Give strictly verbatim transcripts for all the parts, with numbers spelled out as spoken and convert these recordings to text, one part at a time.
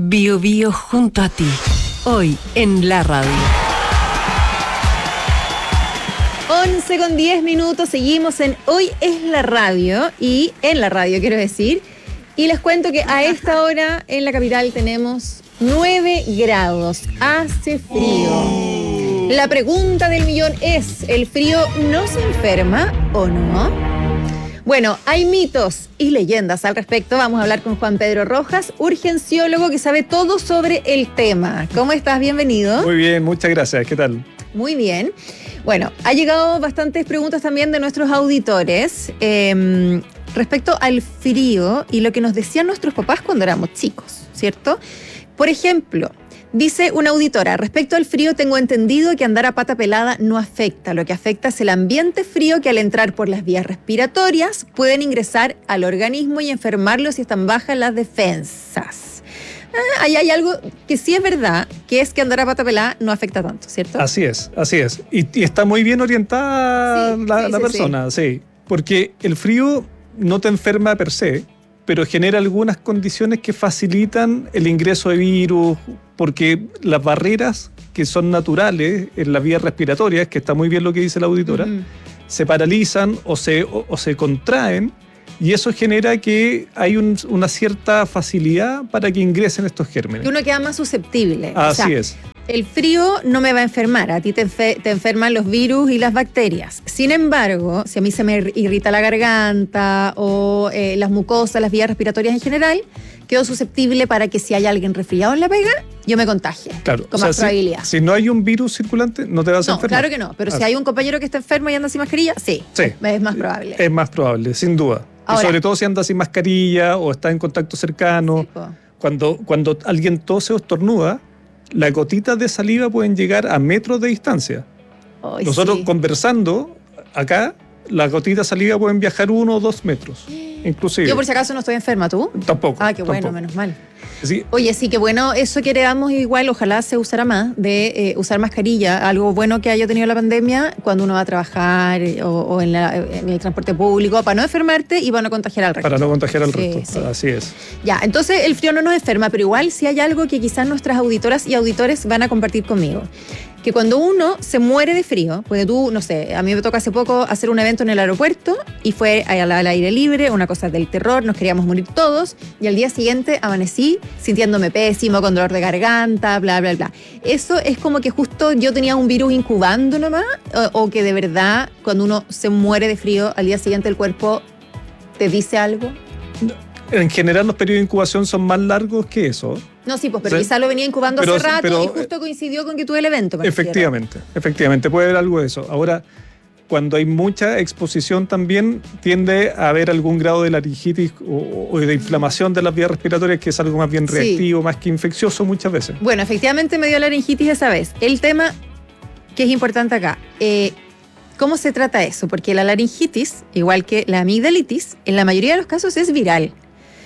Bio Bio junto a ti, hoy en la radio. once con diez minutos, seguimos en Hoy es la radio, y en la radio quiero decir, y les cuento que a esta hora en la capital tenemos nueve grados, hace frío. La pregunta del millón es, ¿el frío nos enferma o no? Bueno, hay mitos y leyendas al respecto. Vamos a hablar con Juan Pedro Rojas, urgenciólogo que sabe todo sobre el tema. ¿Cómo estás? Bienvenido. Muy bien, muchas gracias. ¿Qué tal? Muy bien. Bueno, ha llegado bastantes preguntas también de nuestros auditores eh, respecto al frío y lo que nos decían nuestros papás cuando éramos chicos, ¿cierto? Por ejemplo, dice una auditora, respecto al frío tengo entendido que andar a pata pelada no afecta. Lo que afecta es el ambiente frío que al entrar por las vías respiratorias pueden ingresar al organismo y enfermarlo si están bajas las defensas. Ah, ahí hay algo que sí es verdad, que es que andar a pata pelada no afecta tanto, ¿cierto? Así es, así es. Y, y está muy bien orientada sí, la, sí, la sí, persona, sí. sí. Porque el frío no te enferma per se, pero genera algunas condiciones que facilitan el ingreso de virus, porque las barreras que son naturales en las vías respiratorias, que está muy bien lo que dice la auditora, uh-huh. se paralizan o se, o, o se contraen, y eso genera que hay un, una cierta facilidad para que ingresen estos gérmenes. Que uno queda más susceptible. Así o sea, es. El frío no me va a enfermar, a ti te, enfe- te enferman los virus y las bacterias. Sin embargo, si a mí se me irrita la garganta o eh, las mucosas, las vías respiratorias en general, quedo susceptible para que si hay alguien resfriado en la pega, yo me contagie. Claro, con o sea, más probabilidad. Si, si no hay un virus circulante, no te vas a no, enfermar. Claro que no, pero Así. si hay un compañero que está enfermo y anda sin mascarilla, sí, sí, es más probable. Es más probable, sin duda. Ahora, y sobre todo si anda sin mascarilla o está en contacto cercano. Sí, cuando, cuando alguien tose o estornuda, las gotitas de saliva pueden llegar a metros de distancia. Ay, Nosotros sí. conversando acá, las gotitas de saliva pueden viajar uno o dos metros, inclusive. Yo por si acaso no estoy enferma, ¿tú? Tampoco. Ah, qué bueno, tampoco. menos mal. Sí. Oye, sí, que bueno, eso que heredamos igual, ojalá se usara más, de eh, usar mascarilla, algo bueno que haya tenido la pandemia cuando uno va a trabajar o, o en, la, en el transporte público, para no enfermarte y para no contagiar al resto. Para no contagiar al Sí, resto, sí. así es. Ya, entonces el frío no nos enferma, pero igual sí hay algo que quizás nuestras auditoras y auditores van a compartir conmigo. Que cuando uno se muere de frío, porque tú, no sé, a mí me tocó hace poco hacer un evento en el aeropuerto y fue al, al aire libre, una cosa del terror, nos queríamos morir todos, y al día siguiente amanecí sintiéndome pésimo, con dolor de garganta, bla, bla, bla. Eso es como que justo yo tenía un virus incubando nomás, o, o que de verdad cuando uno se muere de frío, al día siguiente el cuerpo te dice algo. En general los periodos de incubación son más largos que eso. No, sí, pues, pero Sí. quizás lo venía incubando Pero- hace rato pero- y justo coincidió con que tuve el evento. me refiero. Efectivamente, efectivamente, puede haber algo de eso. Ahora, cuando hay mucha exposición también tiende a haber algún grado de laringitis o, o de inflamación de las vías respiratorias, que es algo más bien Sí. reactivo, más que infeccioso muchas veces. Bueno, efectivamente me dio laringitis esa vez. El tema que es importante acá, eh, ¿cómo se trata eso? Porque la laringitis, igual que la amigdalitis, en la mayoría de los casos es viral.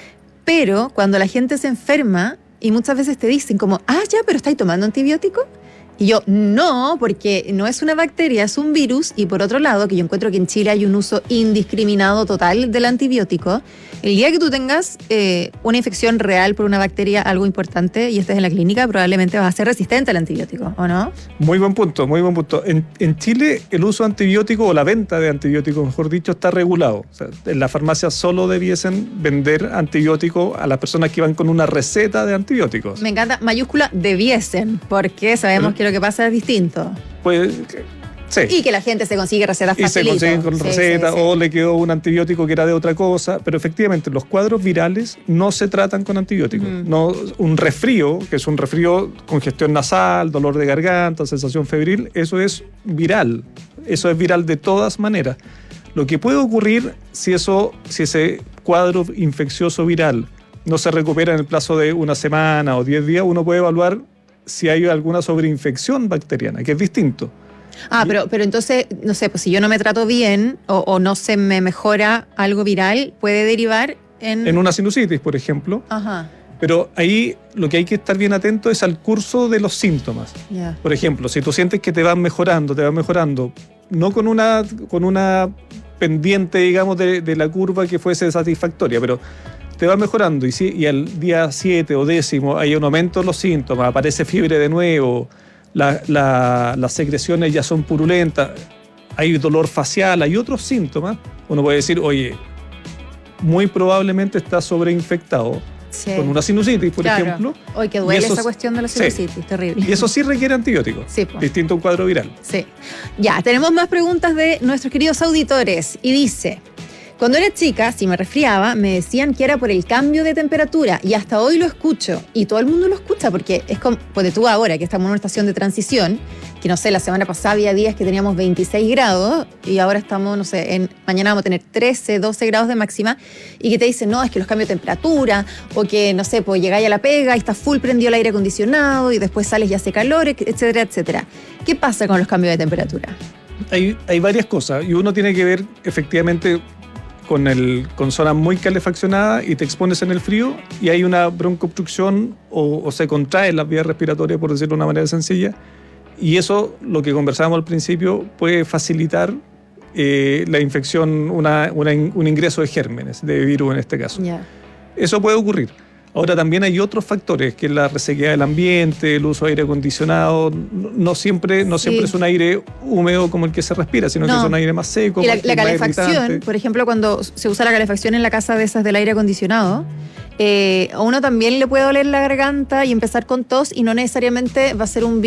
Pero cuando la gente se enferma y muchas veces te dicen como, ah, ya, pero ¿estáis tomando antibiótico? Y yo, no, porque no es una bacteria, es un virus. Y por otro lado, que yo encuentro que en Chile hay un uso indiscriminado total del antibiótico. El día que tú tengas eh, una infección real por una bacteria, algo importante, y estés en la clínica, probablemente vas a ser resistente al antibiótico, ¿o no? Muy buen punto, muy buen punto. En, en Chile el uso de antibióticos o la venta de antibióticos, mejor dicho, está regulado. O sea, en las farmacias solo debiesen vender antibióticos a las personas que van con una receta de antibióticos. Me encanta, mayúscula, debiesen, porque sabemos que lo que pasa es distinto. Pues, sí. Y que la gente se consigue recetas Y se facilito. consiguen con Sí, receta sí, sí. o le quedó un antibiótico que era de otra cosa, pero efectivamente los cuadros virales no se tratan con antibióticos. Mm. No, un resfrío, que es un resfrío, congestión nasal, dolor de garganta, sensación febril, eso es viral. Eso es viral de todas maneras. Lo que puede ocurrir si, eso, si ese cuadro infeccioso viral no se recupera en el plazo de una semana o diez días, uno puede evaluar si hay alguna sobreinfección bacteriana, que es distinto. Ah, pero, pero entonces, no sé, pues si yo no me trato bien o, o no se me mejora algo viral, puede derivar en... En una sinusitis, por ejemplo. Ajá, Pero ahí lo que hay que estar bien atento es al curso de los síntomas. ya. Por ejemplo, si tú sientes que te van mejorando, te van mejorando, no con una, con una pendiente, digamos, de, de la curva que fuese satisfactoria, pero te va mejorando y, si, y al día siete o décimo hay un aumento en los síntomas, aparece fiebre de nuevo, la, la, las secreciones ya son purulentas, hay dolor facial, hay otros síntomas, uno puede decir, oye, muy probablemente está sobreinfectado. Sí. Con una sinusitis, por claro. ejemplo. Hoy que duele eso, esa cuestión de la sinusitis, sí. terrible. Y eso sí requiere antibióticos, sí, pues. distinto a un cuadro viral. Sí. Ya, tenemos más preguntas de nuestros queridos auditores. Y dice, cuando era chica, si me resfriaba, me decían que era por el cambio de temperatura y hasta hoy lo escucho. Y todo el mundo lo escucha porque es como, pues tú ahora que estamos en una estación de transición, que no sé, la semana pasada había días que teníamos veintiséis grados y ahora estamos, no sé, en, mañana vamos a tener trece, doce grados de máxima y que te dicen, no, es que los cambios de temperatura o que, no sé, pues llegáis a la pega y está full prendido el aire acondicionado y después sales y hace calor, etcétera, etcétera. ¿Qué pasa con los cambios de temperatura? Hay, hay varias cosas y uno tiene que ver efectivamente con, el, con zonas muy calefaccionadas y te expones en el frío y hay una broncoobstrucción o, o se contraen las vías respiratorias, por decirlo de una manera sencilla. Y eso, lo que conversábamos al principio, puede facilitar eh, la infección, una, una, un ingreso de gérmenes, de virus en este caso. Yeah. Eso puede ocurrir. Ahora también hay otros factores, que es la resequedad del ambiente, el uso de aire acondicionado. No, no siempre, no siempre sí. es un aire húmedo como el que se respira, sino no. que es un aire más seco. Y la, la calefacción, por ejemplo, cuando se usa la calefacción en la casa de esas del aire acondicionado, eh, a uno también le puede doler la garganta y empezar con tos y no necesariamente va a ser un